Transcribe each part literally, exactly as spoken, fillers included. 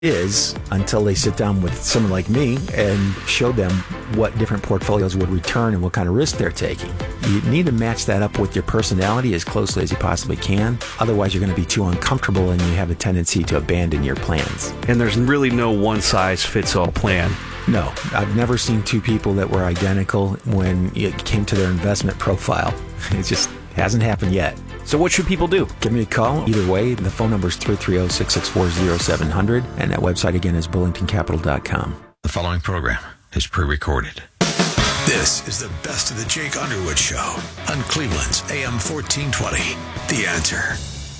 is until they sit down with someone like me and show them what different portfolios would return and what kind of risk they're taking. You need to match that up with your personality as closely as you possibly can. Otherwise, you're going to be too uncomfortable and you have a tendency to abandon your plans. And there's really no one-size-fits-all plan. No, I've never seen two people that were identical when it came to their investment profile. It just hasn't happened yet. So what should people do? Give me a call. Either way, the phone number is three three zero, six six four, zero seven zero zero, and that website again is bullington capital dot com. The following program is pre-recorded. This is the best of the Jake Underwood Show on Cleveland's A M fourteen twenty. The Answer.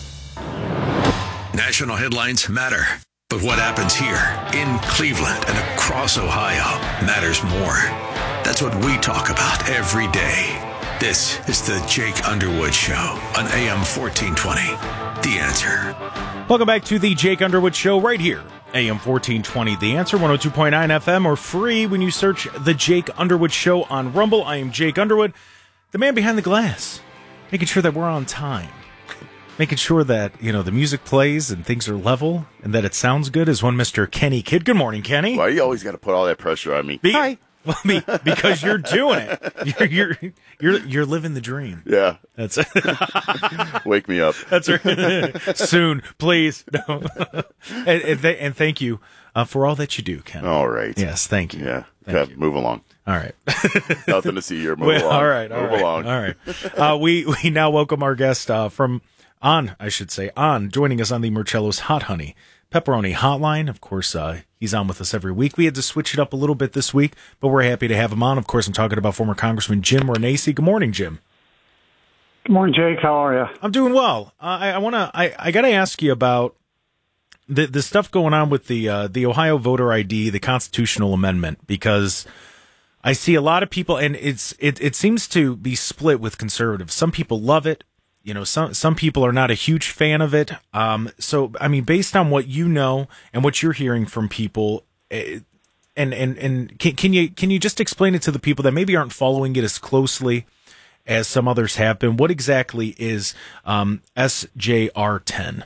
National headlines matter, but what happens here in Cleveland and across Ohio matters more. That's what we talk about every day. This is the Jake Underwood Show on A M fourteen twenty. The Answer. Welcome back to the Jake Underwood Show right here. A M fourteen twenty. The Answer, one oh two point nine F M, or free when you search the Jake Underwood Show on Rumble. I am Jake Underwood, the man behind the glass, making sure that we're on time. Making sure that, you know, the music plays and things are level and that it sounds good is one Mister Kenny Kidd. Good morning, Kenny. Why you always got to put all that pressure on me? Be- Hi. Well, be, because you're doing it. You're you're you're you're living the dream. Yeah. That's Wake me up. That's right. Soon, please. No. and and, th- and thank you uh, for all that you do, Ken. All right. Yes, thank you. Yeah. Thank Okay, you. Move along. All right. Nothing to see here. Move well, along. All right. All Move right. along. All right. Uh, we we now welcome our guest uh, from on, I should say, on joining us on the Murcello's Hot Honey Pepperoni Hotline. Of course, uh, he's on with us every week. We had to switch it up a little bit this week, but we're happy to have him on. Of course, I'm talking about former Congressman Jim Renacci. Good morning, Jim. Good morning, Jake. How are you? I'm doing well. Uh, I, I want to. I, I got to ask you about the the stuff going on with the uh, the Ohio voter I D, the constitutional amendment, because I see a lot of people, and it's it it seems to be split with conservatives. Some people love it. You know, some some people are not a huge fan of it. Um, so, I mean, based on what you know and what you're hearing from people, uh, and and and can, can you can you just explain it to the people that maybe aren't following it as closely as some others have been? What exactly is um, S J R ten?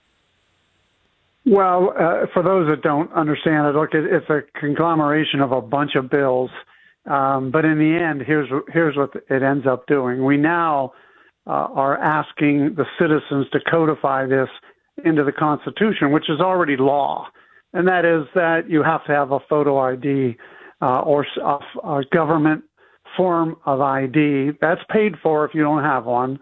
Well, uh, for those that don't understand it, look, it, it's a conglomeration of a bunch of bills. Um, but in the end, here's here's what it ends up doing. We now Uh, are asking the citizens to codify this into the Constitution, which is already law. And that is that you have to have a photo I D uh, or a, a government form of I D that's paid for if you don't have one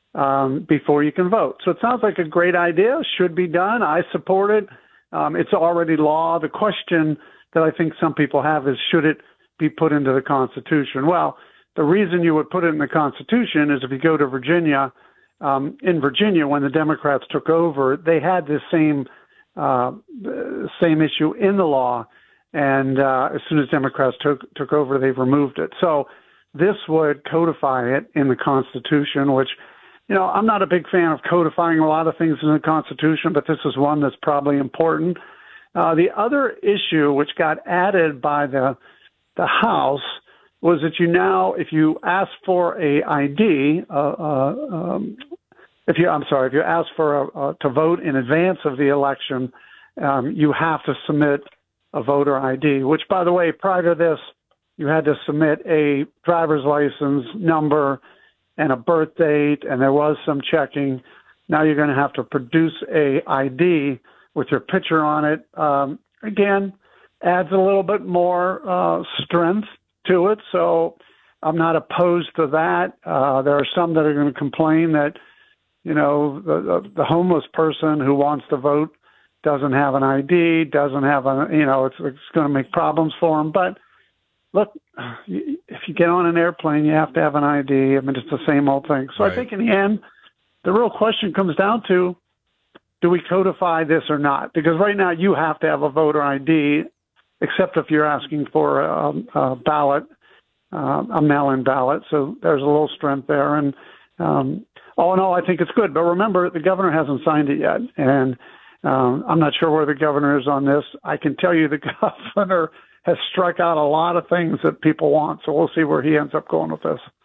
um, before you can vote. So it sounds like a great idea, should be done. I support it. Um, it's already law. The question that I think some people have is, should it be put into the Constitution? Well, the reason you would put it in the Constitution is if you go to Virginia, um, in Virginia, when the Democrats took over, they had this same uh, same issue in the law, and uh, as soon as Democrats took took over, they've removed it. So this would codify it in the Constitution, which, you know, I'm not a big fan of codifying a lot of things in the Constitution, but this is one that's probably important. Uh, the other issue, which got added by the the House, was that you now, if you ask for a I D, uh, uh, um, if you, I'm sorry, if you ask for a, uh, to vote in advance of the election, um, you have to submit a voter I D, which, by the way, prior to this, you had to submit a driver's license number and a birth date, and there was some checking. Now you're going to have to produce a I D with your picture on it. Um, again, adds a little bit more uh, strength to it, so I'm not opposed to that. Uh, there are some that are going to complain that, you know, the, the homeless person who wants to vote doesn't have an I D, doesn't have a, you know, it's, it's going to make problems for them. But look, if you get on an airplane, you have to have an I D. I mean, it's the same old thing. So right. I think in the end, the real question comes down to, do we codify this or not? Because right now you have to have a voter I D, except if you're asking for a, a ballot, uh, a mail-in ballot. So there's a little strength there. And um, all in all, I think it's good. But remember, the governor hasn't signed it yet. And um, I'm not sure where the governor is on this. I can tell you the governor has struck out a lot of things that people want. So we'll see where he ends up going with this.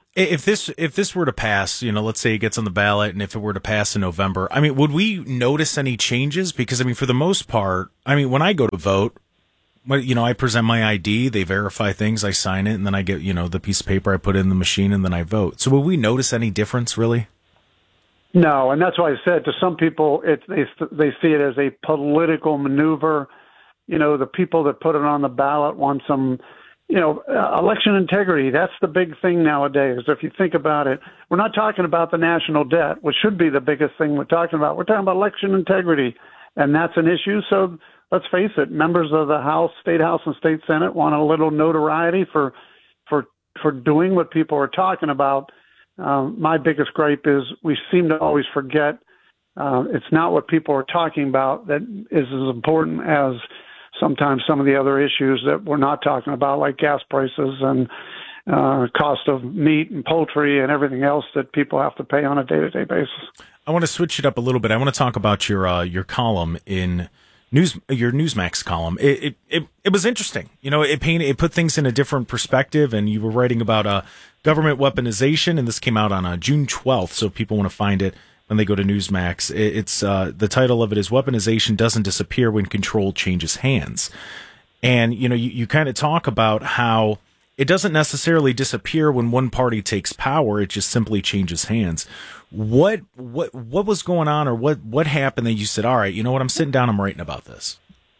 If this if this were to pass, you know, let's say it gets on the ballot, and if it were to pass in November, I mean, would we notice any changes? Because I mean, for the most part, I mean, when I go to vote, well, you know, I present my I D, they verify things, I sign it, and then I get, you know, the piece of paper, I put it in the machine, and then I vote. So will we notice any difference, really? No, and that's why I said to some people, it, they they see it as a political maneuver. You know, the people that put it on the ballot want some, you know, uh, election integrity. That's the big thing nowadays. If you think about it, we're not talking about the national debt, which should be the biggest thing we're talking about. We're talking about election integrity, and that's an issue. So let's face it, members of the House, State House, and State Senate want a little notoriety for for for doing what people are talking about. Um, my biggest gripe is we seem to always forget uh, it's not what people are talking about that is as important as sometimes some of the other issues that we're not talking about, like gas prices and uh, cost of meat and poultry and everything else that people have to pay on a day-to-day basis. I want to switch it up a little bit. I want to talk about your uh, your column in News, your Newsmax column. It, it it it was interesting. You know, it painted, it put things in a different perspective, and you were writing about uh, government weaponization, and this came out on uh, June twelfth, so if people want to find it when they go to Newsmax. It, it's uh, the title of it is "Weaponization Doesn't Disappear When Control Changes Hands," and you know, you, you kind of talk about how it doesn't necessarily disappear when one party takes power; it just simply changes hands. What what what was going on, or what what happened that you said, all right, you know what, I'm sitting down, I'm writing about this?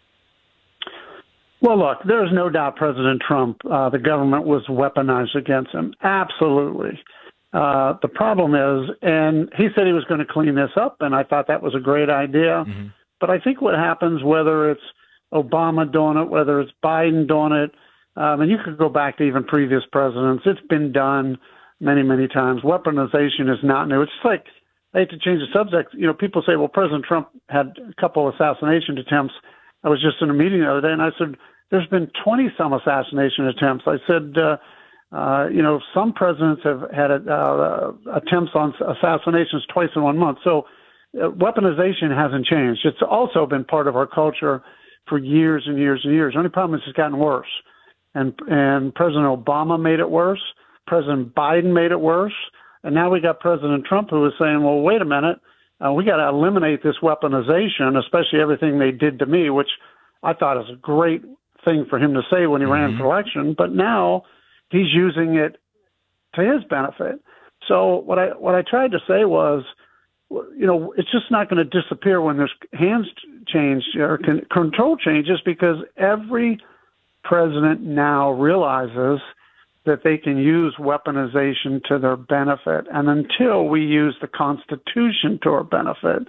Well, look, there's no doubt President Trump, uh, the government was weaponized against him. Absolutely. Uh, the problem is, and he said he was going to clean this up, and I thought that was a great idea. Mm-hmm. But I think what happens, whether it's Obama doing it, whether it's Biden doing it, um, and you could go back to even previous presidents, it's been done many, many times. Weaponization is not new. It's just like, I hate to change the subject. You know, people say, well, President Trump had a couple assassination attempts. I was just in a meeting the other day, and I said, there's been twenty-some assassination attempts. I said, uh, uh, you know, some presidents have had uh, attempts on assassinations twice in one month. So uh, weaponization hasn't changed. It's also been part of our culture for years and years and years. The only problem is it's gotten worse. And, and President Obama made it worse. President Biden made it worse, and now we got President Trump who is saying, well, wait a minute, uh, we got to eliminate this weaponization, especially everything they did to me, which I thought is a great thing for him to say when he mm-hmm. ran for election, but now he's using it to his benefit. So what I what I tried to say was, you know, it's just not going to disappear when there's hands change or con- control changes, because every president now realizes that they can use weaponization to their benefit. And until we use the Constitution to our benefit,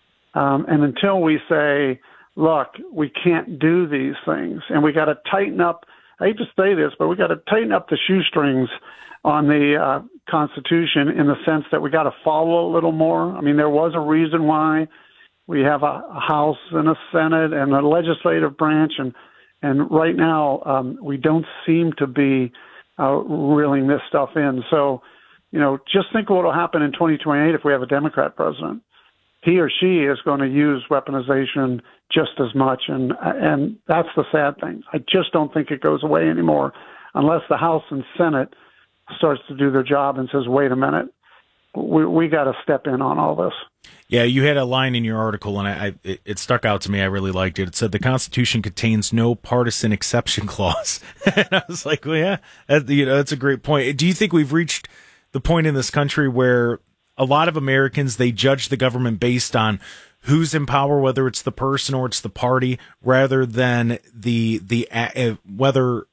um, and until we say, look, we can't do these things, and we got to tighten up, I hate to say this, but we got to tighten up the shoestrings on the uh, Constitution in the sense that we got to follow a little more. I mean, there was a reason why we have a, a House and a Senate and a legislative branch, and, and right now um, we don't seem to be Uh, reeling this stuff in. So, you know, just think of what will happen in twenty twenty-eight if we have a Democrat president. He or she is going to use weaponization just as much, and and that's the sad thing. I just don't think it goes away anymore unless the House and Senate starts to do their job and says, wait a minute, we we got to step in on all this. Yeah, you had a line in your article, and I, I it, it stuck out to me. I really liked it. It said the Constitution contains no partisan exception clause, and I was like, well, yeah, that, you know, that's a great point. Do you think we've reached the point in this country where a lot of Americans, they judge the government based on who's in power, whether it's the person or it's the party, rather than the the uh, whether,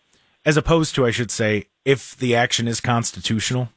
as opposed to, I should say, if the action is constitutional?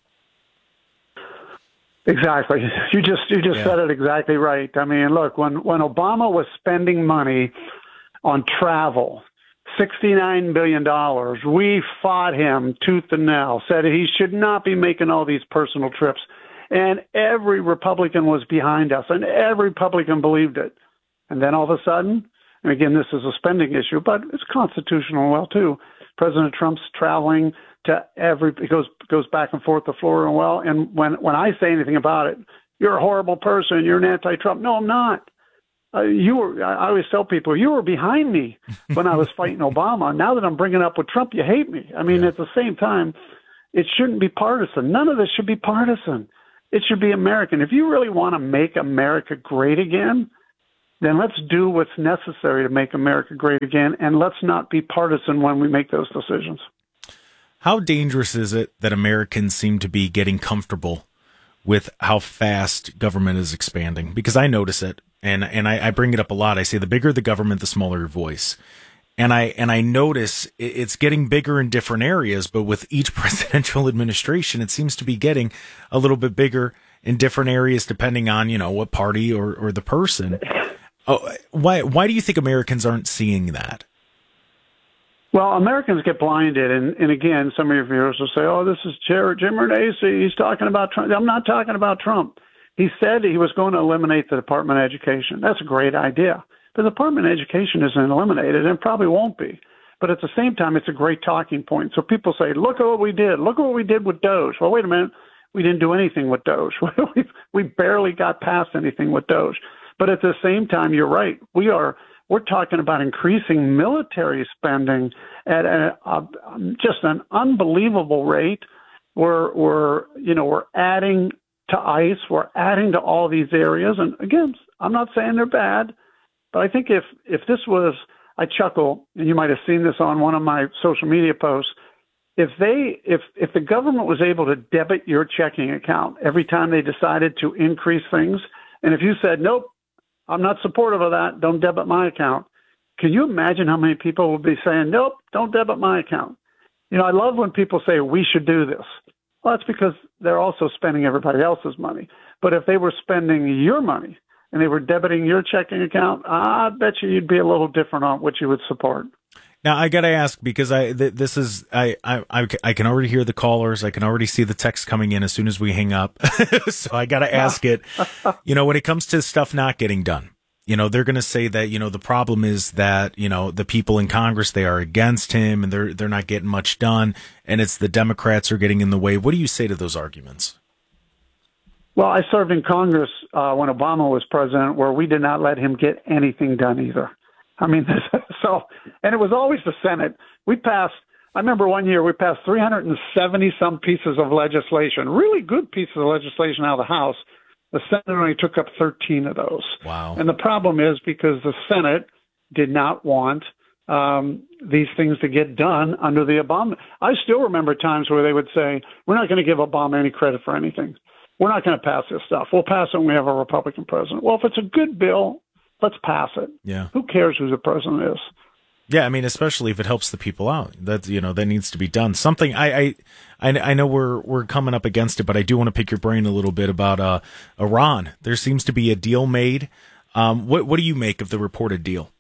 Exactly. You just you just yeah. said it exactly right. I mean, look, when, when Obama was spending money on travel, sixty-nine billion dollars, we fought him tooth and nail, said he should not be making all these personal trips. And every Republican was behind us, and every Republican believed it. And then all of a sudden, and again, this is a spending issue, but it's constitutional well, too. President Trump's traveling to every, it goes goes back and forth to Florida and well, and when, when I say anything about it, you're a horrible person, you're an anti-Trump. No, I'm not. Uh, you were. I always tell people, you were behind me when I was fighting Obama. Now that I'm bringing up with Trump, you hate me. I mean, yeah. At the same time, It shouldn't be partisan. None of this should be partisan. It should be American. If you really want to make America great again, then let's do what's necessary to make America great again, and let's not be partisan when we make those decisions. How dangerous is it that Americans seem to be getting comfortable with how fast government is expanding? Because I notice it, and and I, I bring it up a lot. I say the bigger the government, the smaller your voice. And I and I notice it's getting bigger in different areas, but with each presidential administration, it seems to be getting a little bit bigger in different areas, depending on, you know, what party or, or the person. Oh, why why do you think Americans aren't seeing that? Well, Americans get blinded, and, and again, some of your viewers will say, "Oh, this is Chair Jim Renacci. He's talking about Trump." I'm not talking about Trump. He said he was going to eliminate the Department of Education. That's a great idea. The Department of Education isn't eliminated and probably won't be. But at the same time, it's a great talking point. So people say, look at what we did. Look at what we did with Doge. Well, wait a minute. We didn't do anything with Doge. we, we barely got past anything with Doge. But at the same time, you're right. We are, we're talking about increasing military spending at a, a, just an unbelievable rate. We're, we're, you know, we're adding to ICE. We're adding to all these areas. And again, I'm not saying they're bad. But I think if, if this was, I chuckle, and you might have seen this on one of my social media posts, if they, if, if the government was able to debit your checking account every time they decided to increase things, and if you said, nope, I'm not supportive of that, don't debit my account, can you imagine how many people would be saying, nope, don't debit my account? You know, I love when people say we should do this. Well, that's because they're also spending everybody else's money. But if they were spending your money, and they were debiting your checking account, I bet you you'd be a little different on what you would support. Now, I got to ask, because I th- this is I, I I can already hear the callers. I can already see the text coming in as soon as we hang up. So I got to ask it. You know, when it comes to stuff not getting done, you know, they're going to say that, you know, the problem is that, you know, the people in Congress, they are against him and they're they're not getting much done. And it's the Democrats are getting in the way. What do you say to those arguments? Well, I served in Congress uh, when Obama was president, where we did not let him get anything done either. I mean, so, and it was always the Senate. We passed, I remember one year we passed three hundred seventy some pieces of legislation, really good pieces of legislation out of the House. The Senate only took up thirteen of those. Wow. And the problem is because the Senate did not want um, these things to get done under the Obama. I still remember times where they would say, we're not going to give Obama any credit for anything. We're not going to pass this stuff. We'll pass it when we have a Republican president. Well, if it's a good bill, let's pass it. Yeah. Who cares who the president is? Yeah, I mean, especially if it helps the people out. That, you know, that needs to be done. Something I I I know we're we're coming up against it, but I do want to pick your brain a little bit about uh, Iran. There seems to be a deal made. Um, what what do you make of the reported deal?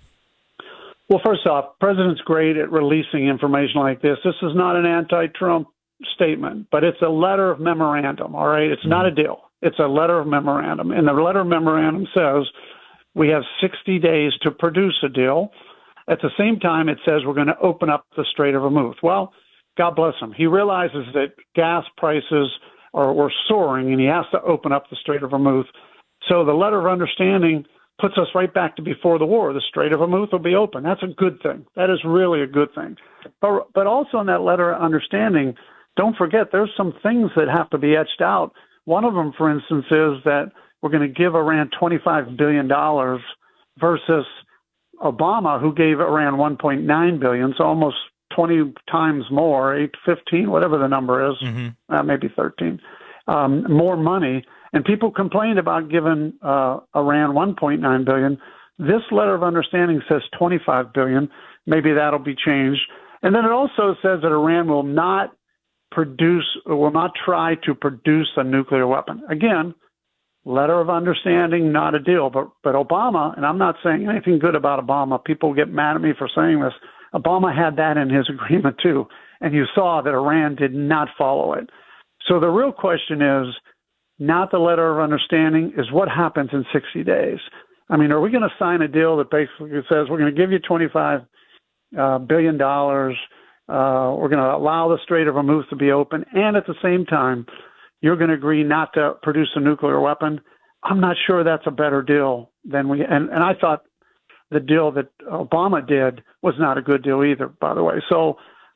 Well, first off, president's great at releasing information like this. This is not an anti-Trump statement, but it's a letter of memorandum, all right? It's not a deal. It's a letter of memorandum. And the letter of memorandum says we have sixty days to produce a deal. At the same time, it says we're going to open up the Strait of Hormuz. Well, God bless him. He realizes that gas prices are, are soaring, and he has to open up the Strait of Hormuz. So the letter of understanding puts us right back to before the war. The Strait of Hormuz will be open. That's a good thing. That is really a good thing. But, but also in that letter of understanding, don't forget, there's some things that have to be etched out. One of them, for instance, is that we're going to give Iran twenty-five billion dollars versus Obama, who gave Iran one point nine billion dollars, so almost twenty times more, eight, fifteen, whatever the number is, mm-hmm. uh, maybe thirteen, um, more money. And people complained about giving uh, Iran one point nine billion dollars. This letter of understanding says twenty-five billion dollars. Maybe that'll be changed. And then it also says that Iran will not produce, will not try to produce a nuclear weapon. Again, letter of understanding, not a deal. But but Obama, and I'm not saying anything good about Obama. People get mad at me for saying this. Obama had that in his agreement too, and you saw that Iran did not follow it. So the real question is not the letter of understanding, is what happens in sixty days. I mean, are we going to sign a deal that basically says we're going to give you twenty-five uh, billion dollars? Uh, we're going to allow the Strait of Hormuz to be open, and at the same time, you're going to agree not to produce a nuclear weapon? I'm not sure that's a better deal than we. And, and I thought the deal that Obama did was not a good deal either, by the way. So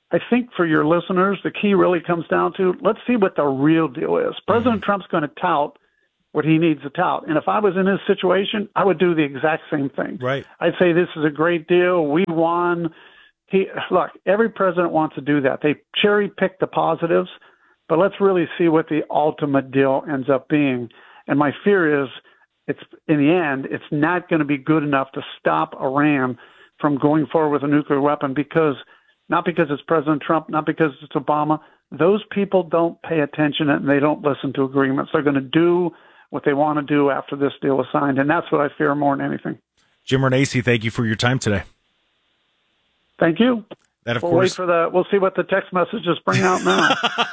I think for your listeners, the key really comes down to, let's see what the real deal is. President mm-hmm. Trump's going to tout what he needs to tout. And if I was in his situation, I would do the exact same thing. Right. I'd say this is a great deal. We won. He, look, every president wants to do that. They cherry pick the positives, but let's really see what the ultimate deal ends up being. And my fear is, it's in the end, it's not going to be good enough to stop Iran from going forward with a nuclear weapon, because not because it's President Trump, not because it's Obama. Those people don't pay attention and they don't listen to agreements. They're going to do what they want to do after this deal is signed, and that's what I fear more than anything. Jim Renacci, thank you for your time today. Thank you. That, of we'll course, wait for the. We'll see what the text messages bring out now.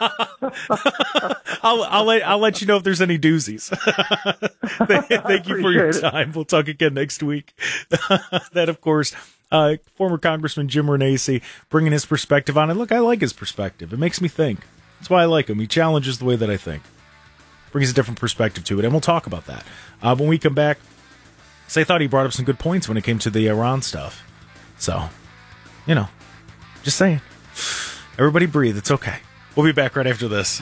I'll, I'll let I'll let you know if there's any doozies. Thank you for your time. It. We'll talk again next week. That, of course, uh, former Congressman Jim Renacci bringing his perspective on it. Look, I like his perspective. It makes me think. That's why I like him. He challenges the way that I think. Brings a different perspective to it, and we'll talk about that uh, when we come back. So I thought he brought up some good points when it came to the Iran stuff. So, you know. Just saying. Everybody breathe. It's okay. We'll be back right after this.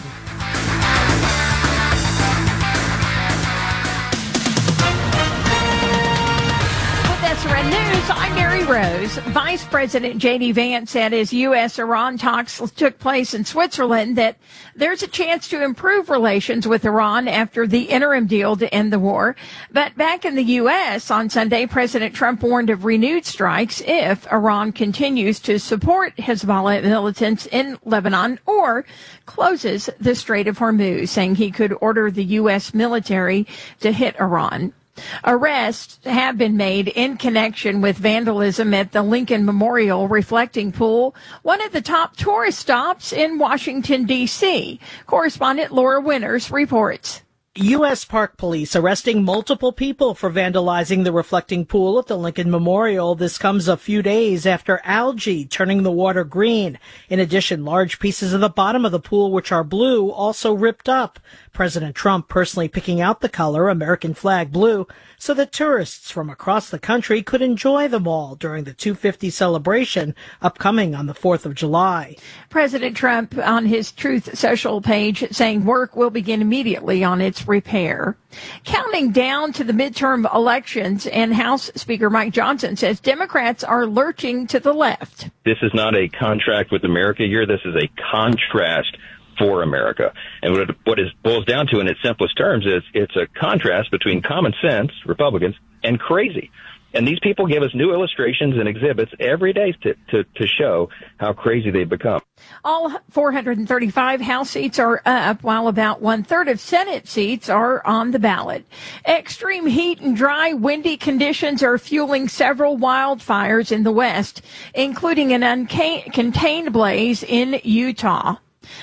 That's Red News. I'm Mary Rose. Vice President J D. Vance said as U S Iran talks took place in Switzerland that there's a chance to improve relations with Iran after the interim deal to end the war. But back in the U S on Sunday, President Trump warned of renewed strikes if Iran continues to support Hezbollah militants in Lebanon or closes the Strait of Hormuz, saying he could order the U S military to hit Iran. Arrests have been made in connection with vandalism at the Lincoln Memorial Reflecting Pool, one of the top tourist stops in Washington, D C Correspondent Laura Winters reports. U S Park Police arresting multiple people for vandalizing the reflecting pool at the Lincoln Memorial. This comes a few days after algae turning the water green. In addition, large pieces of the bottom of the pool, which are blue, also ripped up. President Trump personally picking out the color, American flag blue, so that tourists from across the country could enjoy them all during the two fifty celebration upcoming on the fourth of July. President Trump on his Truth Social page saying work will begin immediately on its repair. Counting down to the midterm elections, and House Speaker Mike Johnson says Democrats are lurching to the left. This is not a contract with America year. This is a contrast for America. And what it, what it boils down to in its simplest terms is it's a contrast between common sense, Republicans, and crazy. And these people give us new illustrations and exhibits every day to, to, to show how crazy they've become. All four hundred thirty-five House seats are up, while about one-third of Senate seats are on the ballot. Extreme heat and dry, windy conditions are fueling several wildfires in the West, including an uncontained blaze in Utah.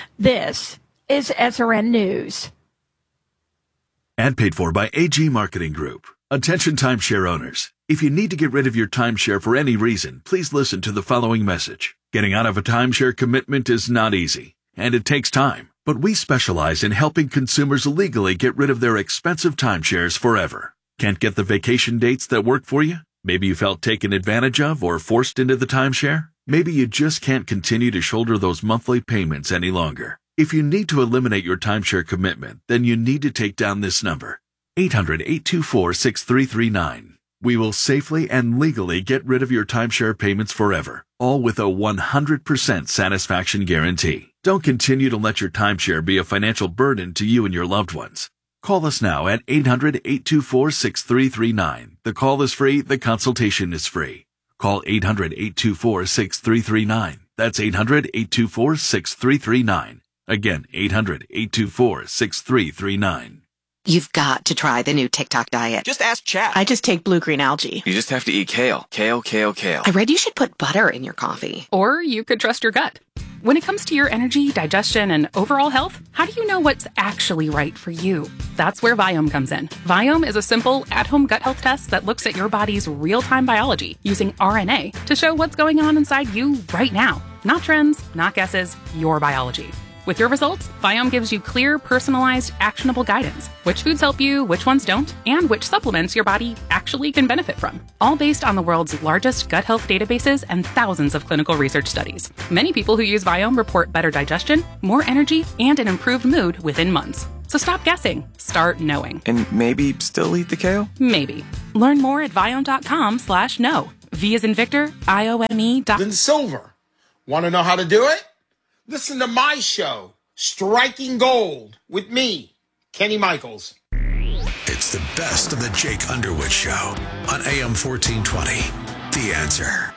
This is S R N News. And paid for by A G Marketing Group. Attention timeshare owners. If you need to get rid of your timeshare for any reason, please listen to the following message. Getting out of a timeshare commitment is not easy, and it takes time. But we specialize in helping consumers legally get rid of their expensive timeshares forever. Can't get the vacation dates that work for you? Maybe you felt taken advantage of or forced into the timeshare? Maybe you just can't continue to shoulder those monthly payments any longer. If you need to eliminate your timeshare commitment, then you need to take down this number, eight hundred, eight two four, six three three nine. We will safely and legally get rid of your timeshare payments forever, all with a one hundred percent satisfaction guarantee. Don't continue to let your timeshare be a financial burden to you and your loved ones. Call us now at eight hundred, eight two four, six three three nine. The call is free. The consultation is free. Call eight hundred, eight two four, six three three nine. That's eight hundred, eight two four, six three three nine. Again, eight hundred, eight two four, six three three nine. You've got to try the new TikTok diet. Just ask Chat. I just take blue-green algae. You just have to eat kale. Kale, kale, kale. I read you should put butter in your coffee. Or you could trust your gut. When it comes to your energy, digestion, and overall health, how do you know what's actually right for you? That's where Viome comes in. Viome is a simple, at-home gut health test that looks at your body's real-time biology using R N A to show what's going on inside you right now. Not trends, not guesses, your biology. With your results, Viome gives you clear, personalized, actionable guidance. Which foods help you, which ones don't, and which supplements your body actually can benefit from. All based on the world's largest gut health databases and thousands of clinical research studies. Many people who use Viome report better digestion, more energy, and an improved mood within months. So stop guessing. Start knowing. And maybe still eat the kale? Maybe. Learn more at Viome.com slash no. V as in Victor, I O M E. Then silver. Want to know how to do it? Listen to my show, Striking Gold, with me, Kenny Michaels. It's the best of the Jake Underwood Show on A M fourteen twenty. The Answer.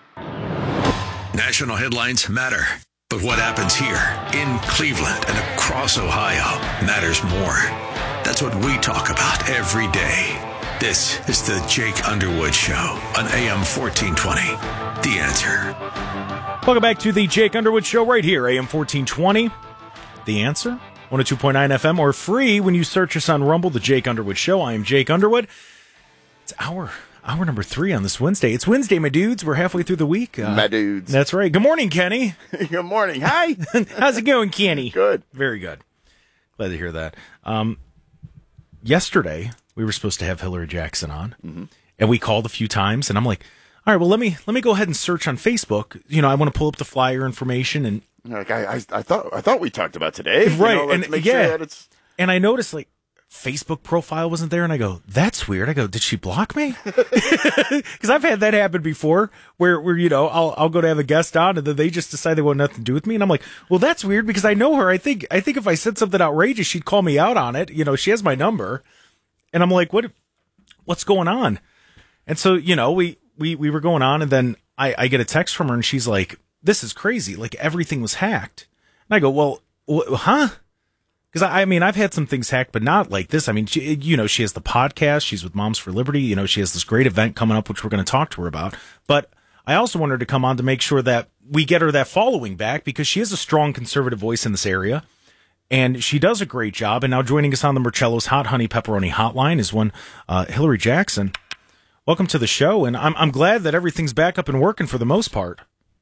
National headlines matter, but what happens here in Cleveland and across Ohio matters more. That's what we talk about every day. This is the Jake Underwood Show on A M fourteen twenty. The Answer. Welcome back to the Jake Underwood Show right here, A M fourteen twenty. The Answer, one oh two point nine F M, or free when you search us on Rumble, the Jake Underwood Show. I am Jake Underwood. It's hour, hour number three on this Wednesday. It's Wednesday, my dudes. We're halfway through the week. Uh, my dudes. That's right. Good morning, Kenny. Good morning. Hi. How's it going, Kenny? Good. Very good. Glad to hear that. Um, yesterday, we were supposed to have Hillary Jackson on, mm-hmm. and we called a few times, and I'm like, all right, well, let me let me go ahead and search on Facebook. You know, I want to pull up the flyer information, and like I, I, I thought I thought we talked about today, right? You know, and make yeah, sure that it's... and I noticed like Facebook profile wasn't there, and I go, that's weird. I go, did she block me? Because I've had that happen before, where where you know I'll I'll go to have a guest on, and then they just decide they want nothing to do with me, and I'm like, well, that's weird because I know her. I think I think if I said something outrageous, she'd call me out on it. You know, she has my number, and I'm like, what what's going on? And so you know we. We we were going on, and then I, I get a text from her, and she's like, this is crazy. Like, everything was hacked. And I go, well, wh- huh? Because, I, I mean, I've had some things hacked, but not like this. I mean, she, you know, she has the podcast. She's with Moms for Liberty. You know, she has this great event coming up, which we're going to talk to her about. But I also want her to come on to make sure that we get her that following back, because she has a strong conservative voice in this area. And she does a great job. And now joining us on the Marcello's Hot Honey Pepperoni Hotline is one uh, Hillary Jackson. Welcome to the show, and I'm I'm glad that everything's back up and working for the most part.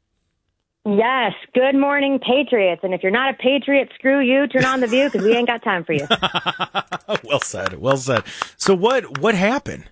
Yes. Good morning, Patriots. And if you're not a Patriot, screw you. Turn on The View because we ain't got time for you. Well said. Well said. So what what happened?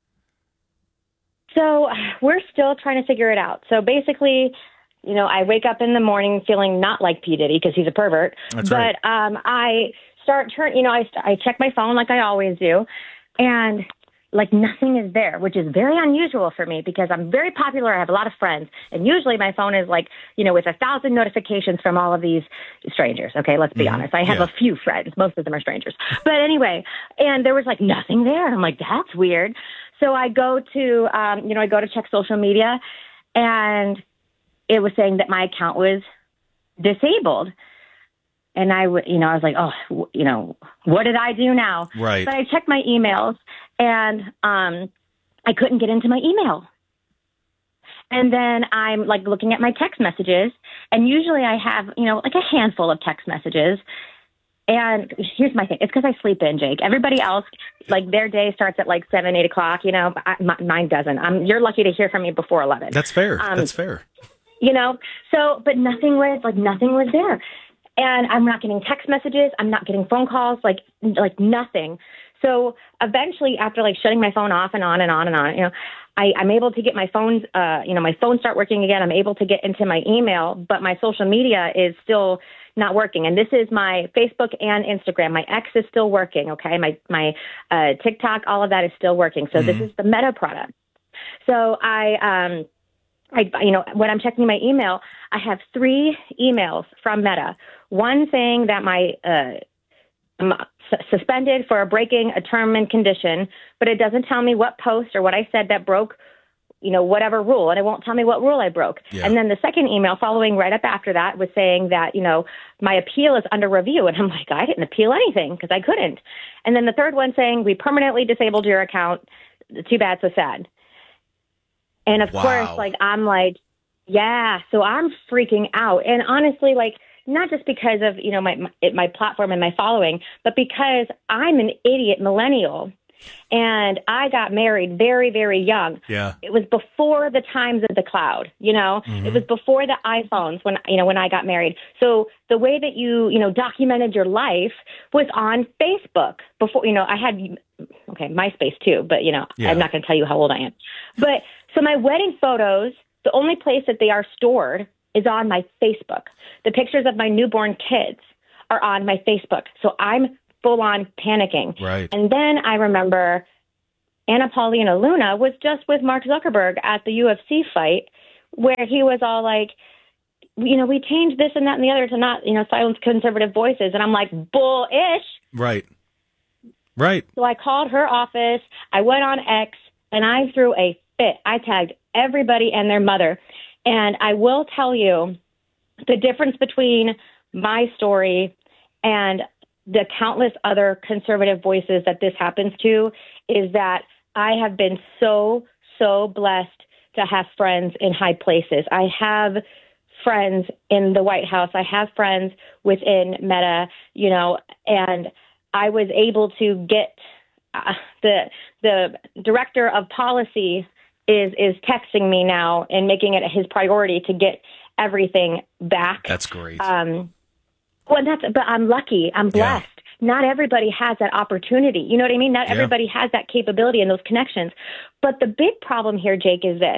So we're still trying to figure it out. So basically, you know, I wake up in the morning feeling not like P. Diddy because he's a pervert. That's but right. um, I start turn. You know, I I check my phone like I always do, and like nothing is there, which is very unusual for me because I'm very popular. I have a lot of friends. And usually my phone is like, you know, with a thousand notifications from all of these strangers. Okay, let's be mm-hmm. honest. I have yeah. a few friends. Most of them are strangers. But anyway, and there was like nothing there. I'm like, that's weird. So I go to, um, you know, I go to check social media, and it was saying that my account was disabled. And I would, you know, I was like, oh, you know, what did I do now? Right. But I checked my emails, and um, I couldn't get into my email. And then I'm like looking at my text messages, and usually I have, you know, like a handful of text messages. And here's my thing. It's because I sleep in, Jake. Everybody else, like their day starts at like seven, eight o'clock, you know, I, my, mine doesn't. I'm, you're lucky to hear from me before eleven. That's fair. Um, That's fair. You know, so, but nothing was like, nothing was there. And I'm not getting text messages. I'm not getting phone calls, like, like nothing. So eventually, after like shutting my phone off and on and on and on, you know, I, I'm able to get my phone, uh, you know, my phone start working again. I'm able to get into my email, but my social media is still not working. And this is my Facebook and Instagram. My X is still working. Okay. My, my, uh, TikTok, all of that is still working. So mm-hmm. this is the Meta product. So I, um, I, you know, when I'm checking my email, I have three emails from Meta. One saying that my, uh, I'm suspended for breaking a term and condition, but it doesn't tell me what post or what I said that broke, you know, whatever rule, and it won't tell me what rule I broke. Yeah. And then the second email following right up after that was saying that, you know, my appeal is under review. And I'm like, I didn't appeal anything because I couldn't. And then the third one saying, we permanently disabled your account. Too bad, so sad. And of wow. course, like, I'm like, yeah, so I'm freaking out. And honestly, like, not just because of, you know, my, my my platform and my following, but because I'm an idiot millennial And I got married very, very young. Yeah. It was before the times of the cloud, you know, Mhm. it was before the iPhones when, you know, when I got married. So the way that you, you know, documented your life was on Facebook before, you know, I had, okay, MySpace too, but, you know, Yeah. I'm not going to tell you how old I am. But so my wedding photos, the only place that they are stored is on my Facebook. The pictures of my newborn kids are on my Facebook. So I'm full on panicking. Right. And then I remember Anna Paulina Luna was just with Mark Zuckerberg at the U F C fight where he was all like, you know, we changed this and that and the other to not, you know, silence conservative voices. And I'm like, bull-ish. Right. Right. So I called her office. I went on X and I threw a fit. I tagged everybody and their mother. And I will tell you the difference between my story and the countless other conservative voices that this happens to is that I have been so, so blessed to have friends in high places. I have friends in the White House. I have friends within Meta, you know, and I was able to get uh, the the director of policy is is texting me now and making it his priority to get everything back. That's great. Um, well, that's but I'm lucky. I'm blessed. Yeah. Not everybody has that opportunity. You know what I mean? Not Yeah. everybody has that capability and those connections. But the big problem here, Jake, is this.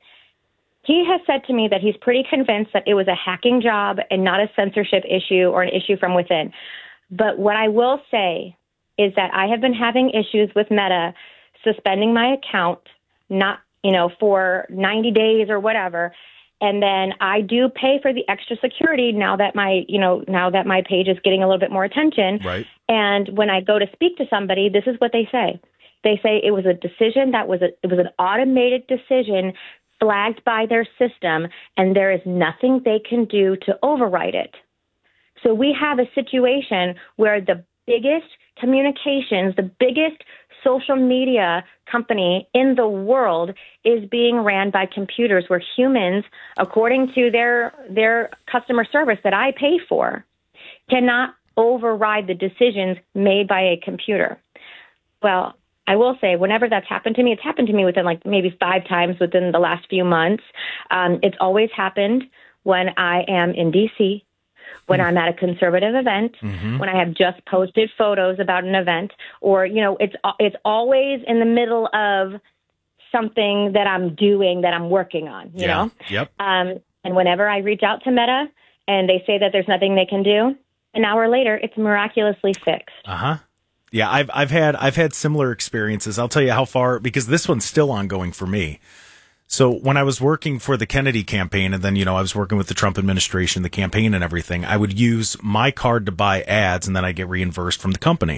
He has said to me that he's pretty convinced that it was a hacking job and not a censorship issue or an issue from within. But what I will say is that I have been having issues with Meta suspending my account, not, you know, for ninety days or whatever. And then I do pay for the extra security now that my, you know, now that my page is getting a little bit more attention. Right. And when I go to speak to somebody, this is what they say. They say it was a decision that was a, it was an automated decision flagged by their system, and there is nothing they can do to override it. So we have a situation where the biggest communications, the biggest social media company in the world is being ran by computers where humans, according to their their customer service that I pay for, cannot override the decisions made by a computer. Well, I will say, whenever that's happened to me, it's happened to me within like maybe five times within the last few months. Um, it's always happened when I am in D C, when I'm at a conservative event, Mhm. when I have just posted photos about an event, or, you know, it's it's always in the middle of something that I'm doing, that I'm working on, you Yeah. know? Yep. Um, and whenever I reach out to Meta and they say that there's nothing they can do, an hour later, it's miraculously fixed. Uh-huh. Yeah, I've I've had I've had similar experiences. I'll tell you how far, because this one's still ongoing for me. So when I was working for the Kennedy campaign, and then, you know, I was working with the Trump administration, the campaign and everything, I would use my card to buy ads, and then I get reimbursed from the company.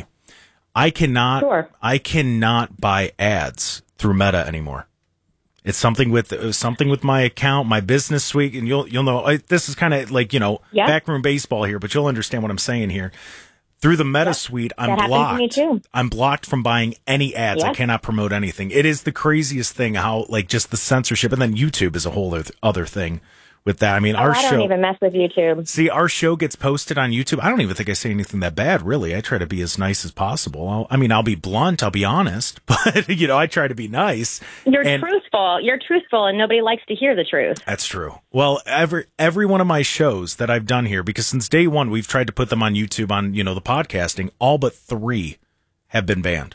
I cannot, Sure. I cannot buy ads through Meta anymore. It's something with it was something with my account, my business suite, and you'll you'll know I, this is kind of like, you know, Yeah. backroom baseball here, but you'll understand what I'm saying here. Through the Meta suite, I'm that happens to me blocked. too. I'm blocked from buying any ads. I Yes. cannot promote anything. It is the craziest thing how, like, just the censorship, and then YouTube is a whole other, other thing with that. I mean, Oh, our I don't show. even mess with YouTube. See, our show gets posted on YouTube. I don't even think I say anything that bad, really. I try to be as nice as possible. I'll, I mean, I'll be blunt, I'll be honest, but, you know, I try to be nice. You're And- truthful. You're truthful, and nobody likes to hear the truth. That's true. Well, every every one of my shows that I've done here, because since day one we've tried to put them on YouTube on, you know, the podcasting, all but three have been banned.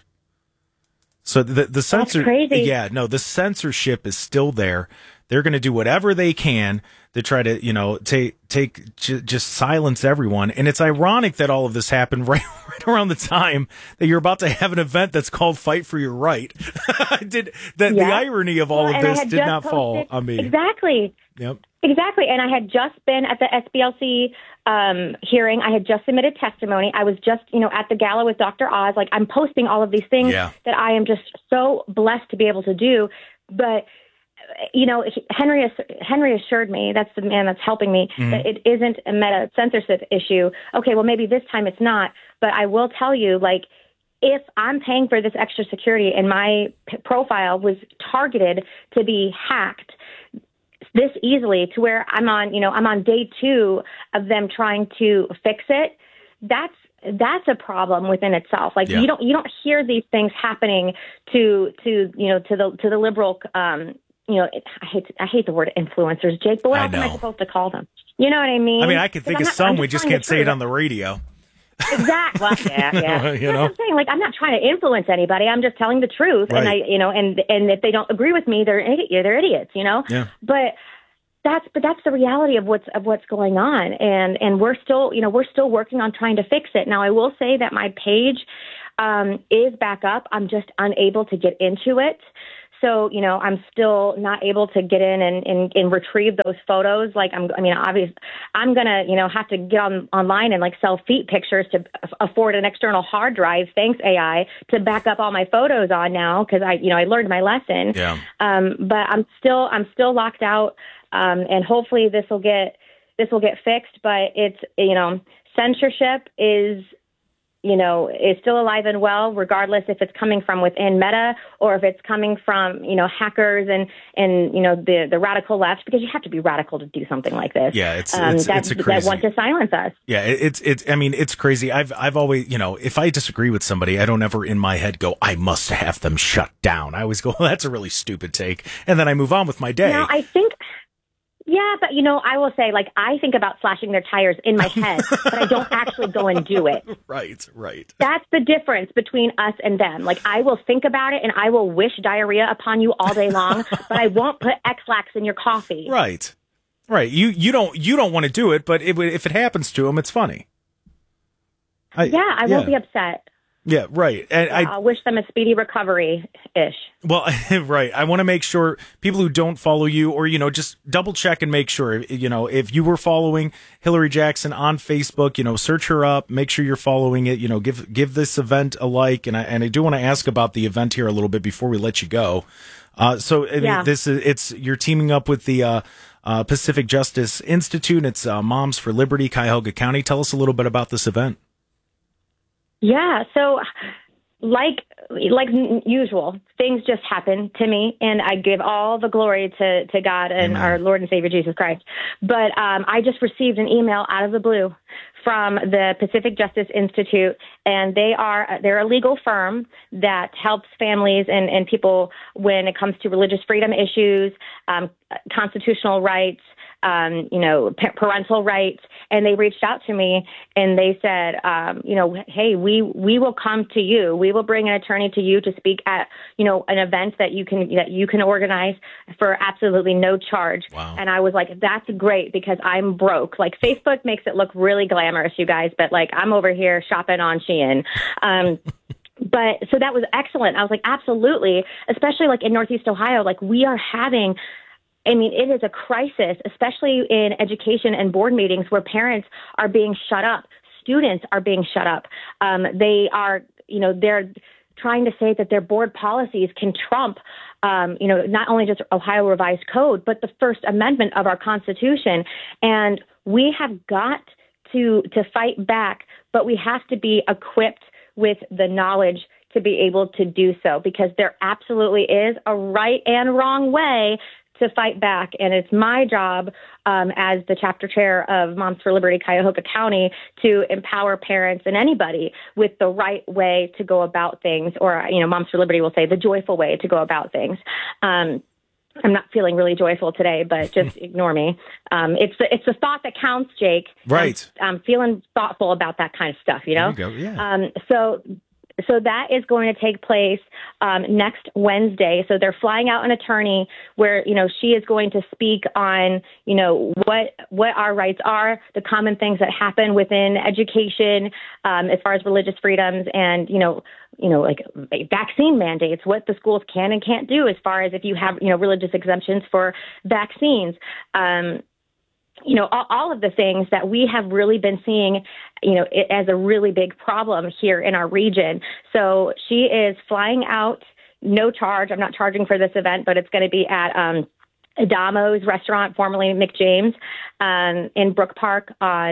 So the the censor, crazy. yeah, no, the censorship is still there. They're going to do whatever they can to try to, you know, take take j- just silence everyone. And it's ironic that all of this happened right, right around the time that you're about to have an event that's called "Fight for Your Right." Did the, Yeah. the irony of all Well, of and I this had did just not fall posted- on me? Exactly. Yep. Exactly. And I had just been at the S B L C um, hearing. I had just submitted testimony. I was just, you know, at the gala with Doctor Oz. Like, I'm posting all of these things Yeah. that I am just so blessed to be able to do. But, you know, Henry Henry assured me, that's the man that's helping me, Mhm. that it isn't a meta censorship issue. Okay, well, maybe this time it's not. But I will tell you, like, if I'm paying for this extra security and my p- profile was targeted to be hacked this easily to where I'm on, you know, I'm on day two of them trying to fix it, that's that's a problem within itself. Like Yeah. you don't you don't hear these things happening to to you know to the to the liberal. Um, you know, it, I hate I hate the word influencers, Jake. But what I else am I know. supposed to call them? You know what I mean? I mean, I can 'Cause think I'm of not- some. I'm We just telling can't the say it truth. on the radio. Exactly. Well, yeah, yeah. You That's know? what I'm saying. Like, I'm not trying to influence anybody. I'm just telling the truth. And I, Right. you know, and and if they don't agree with me, they're idi- they're idiots. You know. Yeah. But that's but that's the reality of what's of what's going on, and and we're still, you know, we're still working on trying to fix it. Now, I will say that my page um, is back up. I'm just unable to get into it. So, you know, I'm still not able to get in and, and, and retrieve those photos. Like, I'm, I mean, obviously, I'm going to, you know, have to get on online and like sell feet pictures to afford an external hard drive. Thanks, A I, to back up all my photos on now. Cause I, you know, I learned my lesson. Yeah. Um, but I'm still, I'm still locked out. Um, and hopefully this will get, this will get fixed, but it's, you know, censorship is, you know, is still alive and well, regardless if it's coming from within Meta or if it's coming from, you know, hackers and, and you know, the, the radical left, because you have to be radical to do something like this. Yeah, it's- um, it's- that, it's a crazy- that want to silence us. Yeah, it- it's it's. I mean, it's crazy. I've I've always, you know, if I disagree with somebody, I don't ever in my head go, I must have them shut down. I always go, well, that's a really stupid take, and then I move on with my day. Now, I think, yeah, but, you know, I will say, like, I think about slashing their tires in my head, but I don't actually go and do it. Right, right. That's the difference between us and them. Like, I will think about it and I will wish diarrhea upon you all day long, but I won't put X-Lax in your coffee. Right, right. You you don't you don't want to do it, but it, if it happens to them, it's funny. I, yeah, I won't be upset. Yeah, right. And I I'll wish them a speedy recovery-ish. Well, right. I want to make sure people who don't follow you, or, you know, just double check and make sure, you know, if you were following Hillary Jackson on Facebook, you know, search her up, make sure you're following it, you know, give, give this event a like. And I, and I do want to ask about the event here a little bit before we let you go. Uh, so I mean, Yeah. this is, it's, you're teaming up with the, uh, uh, Pacific Justice Institute. It's, uh, Moms for Liberty, Cuyahoga County. Tell us a little bit about this event. Yeah, so like like usual, things just happen to me, and I give all the glory to, to God and Amen. our Lord and Savior Jesus Christ. But um, I just received an email out of the blue from the Pacific Justice Institute, and they are they're a legal firm that helps families and, and people when it comes to religious freedom issues, um, constitutional rights, um, you know, pa- parental rights. And they reached out to me and they said, um, you know, hey, we, we will come to you. We will bring an attorney to you to speak at, you know, an event that you can, that you can organize for absolutely no charge. Wow. And I was like, that's great because I'm broke. Like Facebook makes it look really glamorous, you guys, but like I'm over here shopping on Shein. Um, But so that was excellent. I was like, absolutely, especially like in Northeast Ohio, like we are having, I mean, it is a crisis, especially in education and board meetings where parents are being shut up. Students are being shut up. Um, they are, you know, they're trying to say that their board policies can trump, um, you know, not only just Ohio Revised Code, but the First Amendment of our Constitution. And we have got to to fight back, but we have to be equipped with the knowledge to be able to do so, because there absolutely is a right and wrong way to fight back. And it's my job um, as the chapter chair of Moms for Liberty, Cuyahoga County, to empower parents and anybody with the right way to go about things, or, you know, Moms for Liberty will say the joyful way to go about things. Um, I'm not feeling really joyful today, but just ignore me. Um, it's the, it's the thought that counts, Jake. Right. I'm, I'm feeling thoughtful about that kind of stuff, you know? There you go, yeah. Um, so, so that is going to take place um, next Wednesday. So they're flying out an attorney where, you know, she is going to speak on, you know, what what our rights are, the common things that happen within education, um, as far as religious freedoms, and, you know, you know, like vaccine mandates, what the schools can and can't do as far as if you have, you know, religious exemptions for vaccines. Um, you know, all, all of the things that we have really been seeing, you know, it, as a really big problem here in our region. So she is flying out, no charge. I'm not charging for this event, but it's going to be at um, Adamo's restaurant, formerly McJames, um, in Brook Park on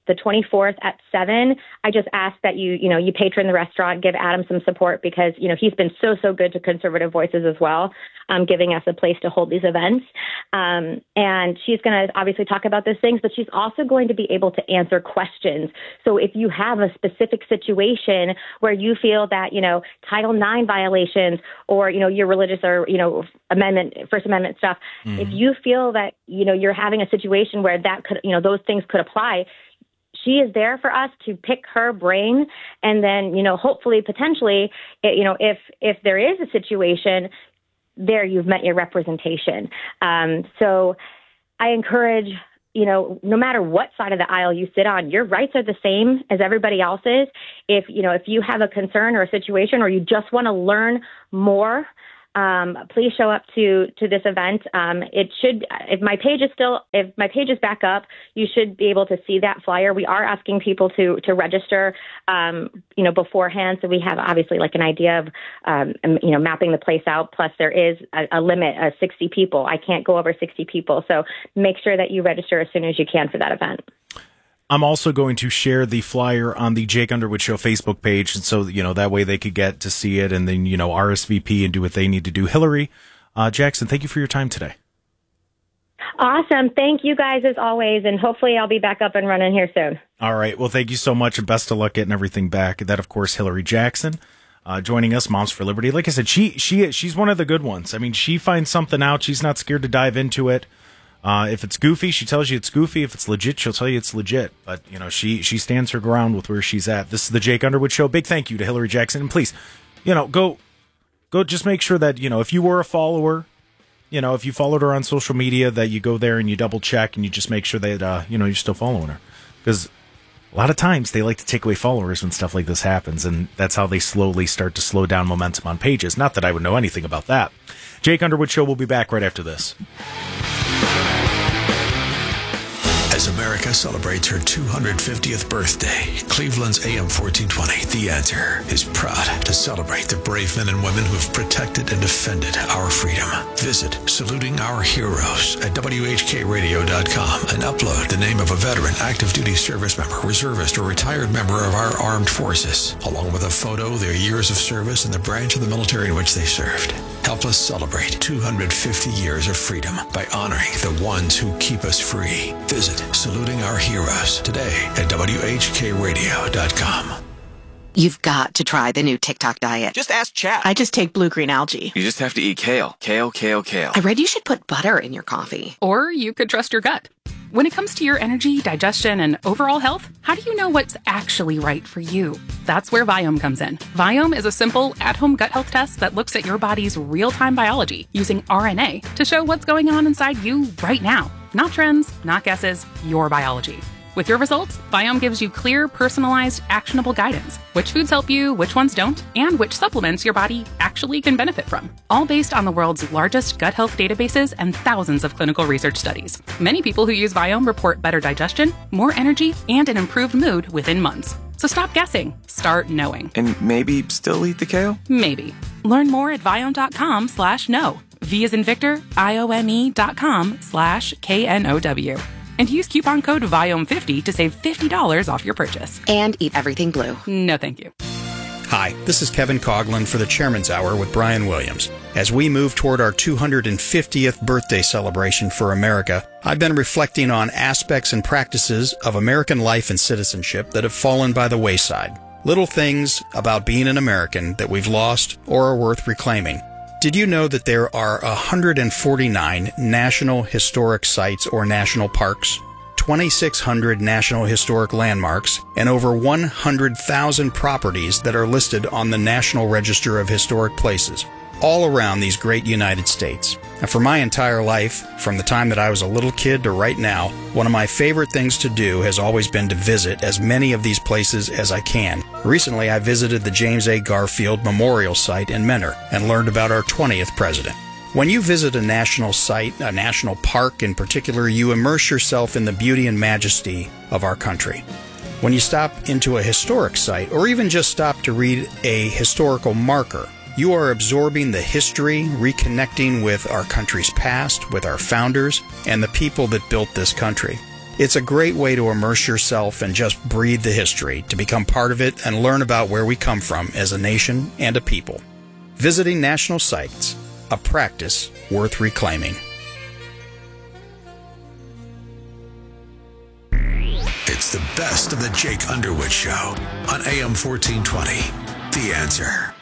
the twenty-fourth at seven. I just ask that you, you know, you patron the restaurant, give Adam some support because, you know, he's been so, so good to conservative voices as well, um, giving us a place to hold these events. Um, and she's going to obviously talk about those things, but she's also going to be able to answer questions. So if you have a specific situation where you feel that, you know, Title nine violations or, you know, your religious or, you know, amendment, First Amendment stuff, mm-hmm. if you feel that, you know, you're having a situation where that could, you know, those things could apply, she is there for us to pick her brain. And then, you know, hopefully, potentially, you know, if, if there is a situation there, you've met your representation. Um, so I encourage, you know, no matter what side of the aisle you sit on, your rights are the same as everybody else's. If, you know, if you have a concern or a situation or you just want to learn more, Um, please show up to, to this event. Um, it should, if my page is still, if my page is back up, you should be able to see that flyer. We are asking people to, to register, um, you know, beforehand. So we have obviously like an idea of, um, you know, mapping the place out. Plus there is a, a limit of sixty people. I can't go over sixty people. So make sure that you register as soon as you can for that event. I'm also going to share the flyer on the Jake Underwood Show Facebook page, and so, you know, that way they could get to see it and then, you know, R S V P and do what they need to do. Hillary uh, Jackson, thank you for your time today. Awesome. Thank you guys as always, and hopefully I'll be back up and running here soon. All right. Well, thank you so much, and best of luck getting everything back. That, of course, Hillary Jackson uh, joining us, Moms for Liberty. Like I said, she she she's one of the good ones. I mean, she finds something out. She's not scared to dive into it. Uh, if it's goofy, she tells you it's goofy. If it's legit, she'll tell you it's legit. But, you know, she, she stands her ground with where she's at. This is the Jake Underwood Show. Big thank you to Hillary Jackson. And please, you know, go, go just make sure that, you know, if you were a follower, you know, if you followed her on social media, that you go there and you double check and you just make sure that, uh, you know, you're still following her. Because a lot of times they like to take away followers when stuff like this happens. And that's how they slowly start to slow down momentum on pages. Not that I would know anything about that. Jake Underwood Show will be back right after this. As America celebrates her two hundred fiftieth birthday, Cleveland's A M fourteen twenty, The Answer, is proud to celebrate the brave men and women who have protected and defended our freedom. Visit Saluting Our Heroes at W H K radio dot com and upload the name of a veteran, active duty service member, reservist, or retired member of our armed forces, along with a photo, their years of service, and the branch of the military in which they served. Help us celebrate two hundred fifty years of freedom by honoring the ones who keep us free. Visit Saluting Our Heroes today at W H K radio dot com. You've got to try the new TikTok diet. Just ask Chat. I just take blue green algae. You just have to eat kale. Kale, kale, kale. I read you should put butter in your coffee. Or you could trust your gut. When it comes to your energy, digestion, and overall health, how do you know what's actually right for you? That's where Viome comes in. Viome is a simple, at-home gut health test that looks at your body's real-time biology using R N A to show what's going on inside you right now. Not trends, not guesses, your biology. With your results, Viome gives you clear, personalized, actionable guidance. Which foods help you, which ones don't, and which supplements your body actually can benefit from. All based on the world's largest gut health databases and thousands of clinical research studies. Many people who use Viome report better digestion, more energy, and an improved mood within months. So stop guessing. Start knowing. And maybe still eat the kale? Maybe. Learn more at Viome.com slash know. V as in Victor, I-O-M-E dot com slash K N O W. And use coupon code Viome fifty to save fifty dollars off your purchase. And eat everything blue. No, thank you. Hi, this is Kevin Coughlin for the Chairman's Hour with Brian Williams. As we move toward our two hundred fiftieth birthday celebration for America, I've been reflecting on aspects and practices of American life and citizenship that have fallen by the wayside. Little things about being an American that we've lost or are worth reclaiming. Did you know that there are one hundred forty-nine National Historic Sites or National Parks, twenty-six hundred National Historic Landmarks, and over one hundred thousand properties that are listed on the National Register of Historic Places, all around these great United States? And for my entire life, from the time that I was a little kid to right now, one of my favorite things to do has always been to visit as many of these places as I can. Recently, I visited the James A. Garfield Memorial Site in Mentor and learned about our twentieth president. When you visit a national site, a national park in particular, you immerse yourself in the beauty and majesty of our country. When you stop into a historic site, or even just stop to read a historical marker, you are absorbing the history, reconnecting with our country's past, with our founders, and the people that built this country. It's a great way to immerse yourself and just breathe the history, to become part of it and learn about where we come from as a nation and a people. Visiting national sites, a practice worth reclaiming. It's the best of the Jake Underwood Show on A M fourteen twenty. The Answer.